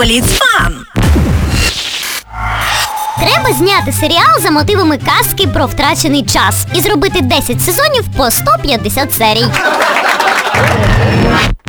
Бліц-фан! Треба зняти серіал за мотивами казки про втрачений час і зробити 10 сезонів по 150 серій.